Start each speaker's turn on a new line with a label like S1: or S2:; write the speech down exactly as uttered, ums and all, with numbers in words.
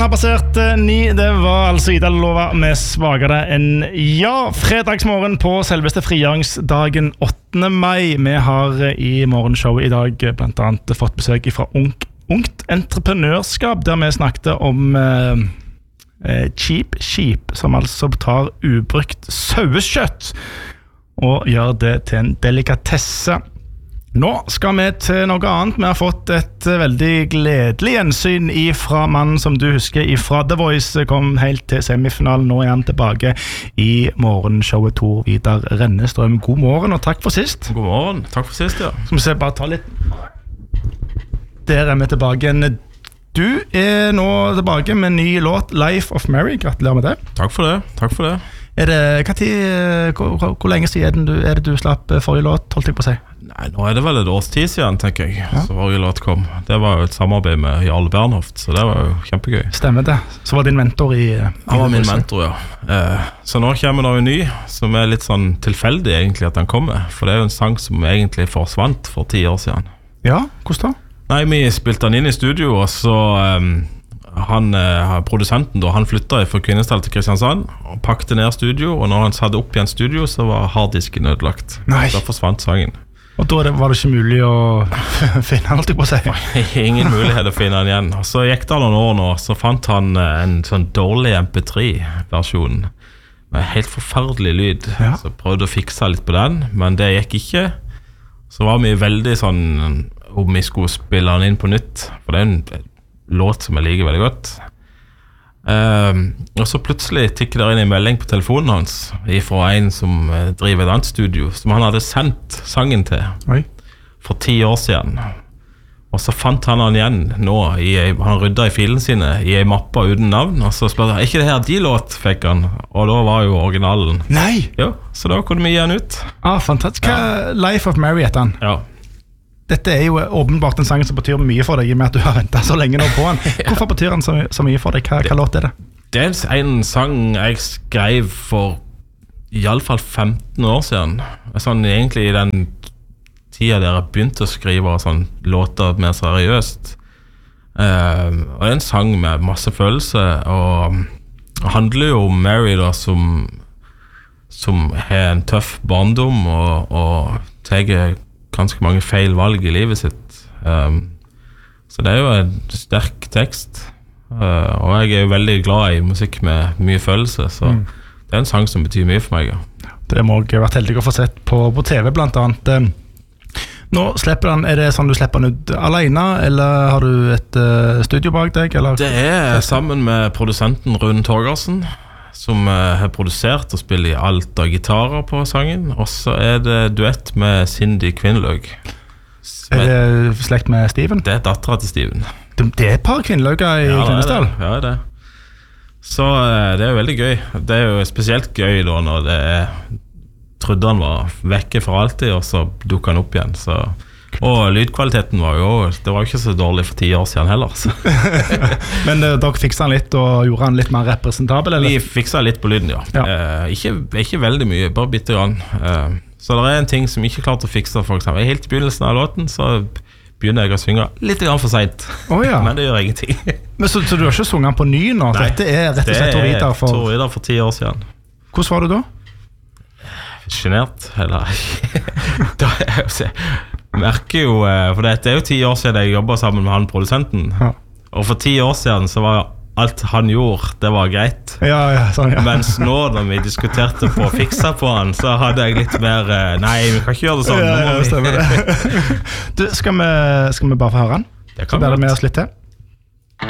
S1: Har passert ni, det var altså Ida Lova med Svagere enn ja. Fredagsmorgen på selveste frigjøringsdagen åttende mai. Vi har i morgenshowet i dag blant annet fått besøk fra Ungt, ungt Entreprenørskap, der vi snakket om eh, Cheap Sheep, som altså tar ubrukt saueskjøtt og gjør det til en delikatesse. Nå skal vi til noe annet. Vi har fått et veldig gledelig gjensyn fra mannen som du husker fra The Voice, kom helt til semifinalen. Nå er han tilbake i morgenshowet. Tor Vidar Rennestrøm, god morgen og takk for sist.
S2: God morgen, takk for sist, ja.
S1: Skal vi se, bare ta litt. Der er vi tilbake igjen. Du er nå tilbake med en ny låt, Life of Mary. Gratulerer med det.
S2: Takk for det, takk for det.
S1: Er det, hva tid, hvor, hvor lenge siden du, er det du slapp forrige låt, holdt jeg på å si?
S2: Nei, nå er det vel et års tid siden, tenker jeg,
S1: ja.
S2: Så forrige låt kom. Det var jo et samarbeid med Jarle Bernhoft, så det var jo kjempegøy.
S1: Stemmer det. Så var din mentor i... i
S2: Han var min mentor, ja. Eh, så nå kommer det jo ny, som er litt sånn tilfeldig egentlig at den kommer. For det er jo en sang som egentlig forsvant for ti år siden.
S1: Ja, hvordan da?
S2: Nei, vi spilte den inn i studio, og så... Um, han, eh, produsenten da, han flyttet fra Kvinesdal til Kristiansand og pakket ned studio, og når han satte opp igjen studio så var harddisken ødelagt.
S1: Nei.
S2: Da forsvant sangen.
S1: Og da var det ikke mulig å finne han, holdt jeg på å si.
S2: Ingen mulighet å finne han igjen. Og så gikk det noen år nå, så fant han en sånn dårlig M P tre versjon med helt forferdelig lyd.
S1: Ja.
S2: Så prøvde å fikse litt på den, men det gikk ikke. Så var vi veldig sånn om vi skulle spille den inn på nytt, for det er en låt som jeg liker veldig godt. Um, og så plutselig tikker der inn en melding på telefonen hans fra en som driver et annet studio, som han hadde sendt sangen til.
S1: Oi.
S2: For ti år siden. Og så fant han han igjen nå i, han rydda i filene sine i en mappe uten navn, og så spurte han, er ikke det her de låt, fikk han, og da var jo originalen.
S1: Nei!
S2: Jo, så da kunne vi gi han ut.
S1: Ah, fantastisk. Hva Life of Mary heter han?
S2: Ja.
S1: Dette er jo åpenbart en sang som betyr mye for deg, i og med at du har ventet så lenge nå på han. Hvorfor betyr han så, så mye for deg? Hva, hva låt er det?
S2: Det er en sang jeg skrev for i alle fall femten år siden. Sånn, egentlig i den tida der jeg begynte å skrive sånn, låter mer seriøst. Uh, og det er en sang med masse følelse, og det handler jo om Mary da, som, som har en tøff barndom og, og tar ganske mange feil valg i livet sitt. Um, så det er jo en sterk tekst, uh, og jeg er jo veldig glad i musikk med mye følelse, så mm. det er en sang som betyr mye for meg. Ja.
S1: Det må jeg ha vært heldig å få sett på, på T V blant annet. Nå slipper den, er det sånn du slipper den ut alene, eller har du et uh, studio bak deg? Eller?
S2: Det er sammen med produsenten Rune Torgersen, som uh, har produsert og spiller i alt av gitarer på sangen, og så er det duett med Cindy Kvinnløg.
S1: Er det slekt med Steven?
S2: Det er datteren til Steven.
S1: Det, det er et par Kvinnløger i
S2: ja,
S1: Kvinesdal?
S2: Ja, det er det. Så uh, det er jo veldig gøy. Det er jo spesielt gøy da når det er trodde han var vekke for alltid, og så dukket han opp igjen. Så. Og lydkvaliteten var jo det var jo ikke så dårlig for ti år siden heller.
S1: Men uh, dere fikset han litt og gjorde han litt mer representabel? Eller?
S2: Vi fikset litt på lyden, ja, ja. Uh, ikke, ikke veldig mye, bare bitte grann. Uh, så det er en ting som ikke klarte å fikse, for eksempel. Helt i begynnelsen av låten så begynner jeg å synge litt grann for sent. Oh, ja. Men det gjør ingenting.
S1: Men så, så du har ikke sunget på ny nå?
S2: Nei,
S1: dette er rett og slett Tor Vidar for...
S2: Tor Vidar for ti år siden.
S1: Hvordan var du da?
S2: Genert, eller da jeg merker jo, for det er jo ti år siden jeg jobbet sammen med han produsenten, ja. Og for ti år siden så var alt han gjorde, det var greit,
S1: ja, ja, sånn, ja.
S2: Mens nå når vi diskuterte på å fikse på han, så hadde jeg litt mer, nei, vi kan ikke gjøre det sånn.
S1: Ja, ja, stemmer det. Du, skal vi, skal vi bare få høre han?
S2: Det kan
S1: så blir det med oss litt til.